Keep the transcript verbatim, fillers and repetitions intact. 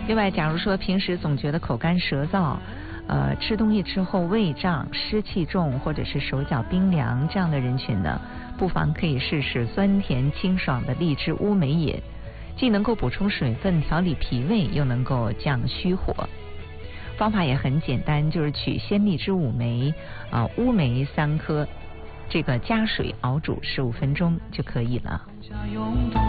另外，假如说平时总觉得口干舌燥，呃，吃东西之后胃胀、湿气重，或者是手脚冰凉这样的人群呢，不妨可以试试酸甜清爽的荔枝乌梅饮，既能够补充水分、调理脾胃，又能够降虚火。方法也很简单，就是取鲜荔枝五枚，啊、呃，乌梅三颗，这个加水熬煮十五分钟就可以了。